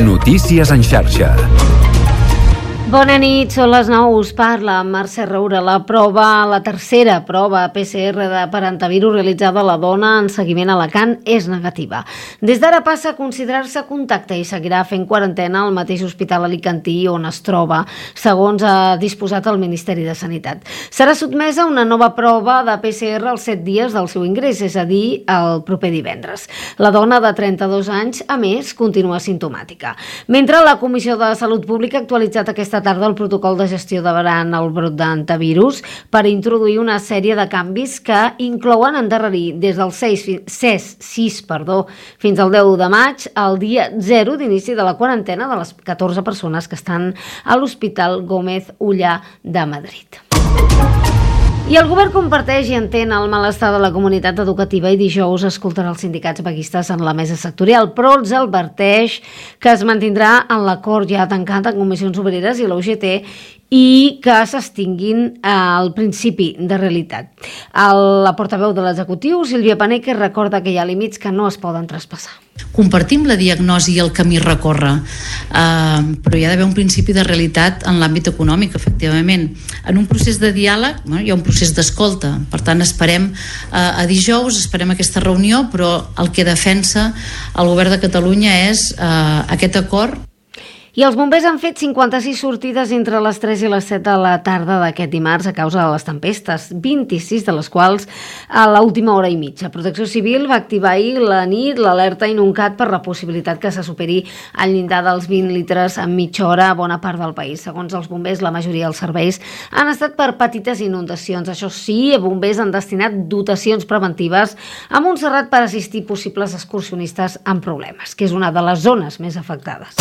Notícies en xarxa. Bona nit, són les 9, us parla Mercè Roura. La tercera prova PCR per antivirus realitzada a la dona en seguiment a Alacant és negativa. Des d'ara passa a considerar-se contacte i seguirà fent quarantena al mateix hospital alicantí on es troba, segons ha disposat el Ministeri de Sanitat. Serà sotmesa a una nova prova de PCR als 7 dies del seu ingrés, és a dir, el proper divendres. La dona de 32 anys, a més, continua simptomàtica. Mentre la Comissió de Salut Pública ha actualitzat aquesta tarda el protocol de gestió davant el brot d'antivirus per introduir una sèrie de canvis que inclouen endarrerir des del 6 fins al 10 de maig el dia 0 d'inici de la quarantena de les 14 persones que estan a l'Hospital Gómez Ullà de Madrid. I el govern comparteix i entén el malestar de la comunitat educativa i dijous escoltarà els sindicats vaguistes en la mesa sectorial, però els adverteix que es mantindrà en l'acord ja tancat en Comissions Obreres i la UGT i que s'extinguin al principi de realitat. La portaveu de l'executiu, Sílvia Paneque, recorda que hi ha límits que no es poden traspassar. Compartim la diagnosi i el camí a recórrer, però hi ha d'haver un principi de realitat en l'àmbit econòmic, efectivament. En un procés de diàleg hi ha un procés d'escolta, per tant esperem a dijous, esperem aquesta reunió, però el que defensa el govern de Catalunya és aquest acord. I els bombers han fet 56 sortides entre les 3 i les 7 de la tarda d'aquest dimarts a causa de les tempestes, 26 de les quals a l'última hora i mitja. Protecció Civil va activar ahir la nit l'alerta Inuncat per la possibilitat que se superi el llindar dels 20 litres en mitja hora a bona part del país. Segons els bombers, la majoria dels serveis han estat per petites inundacions. Això sí, bombers han destinat dotacions preventives a Montserrat per assistir possibles excursionistes amb problemes, que és una de les zones més afectades.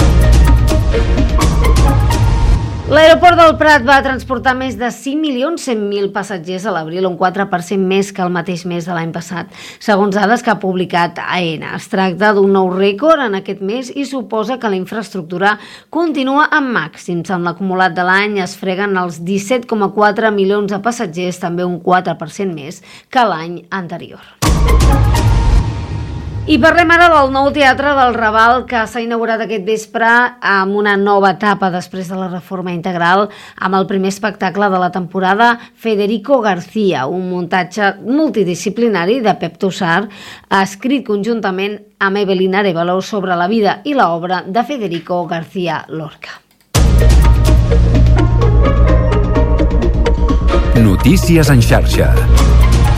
L'aeroport del Prat va transportar més de 5.100.000 passatgers a l'abril, un 4% més que el mateix mes de l'any passat, segons dades que ha publicat AENA. Es tracta d'un nou rècord en aquest mes i suposa que la infraestructura continua amb màxims. En l'acumulat de l'any es freguen els 17,4 milions de passatgers, també un 4% més que l'any anterior. I parlem ara del nou Teatre del Raval, que s'ha inaugurat aquest vespre amb una nova etapa després de la reforma integral, amb el primer espectacle de la temporada, Federico García, un muntatge multidisciplinari de Pep Tossar, escrit conjuntament amb Evelyn Arévalo sobre la vida i l'obra de Federico García Lorca. Notícies en xarxa.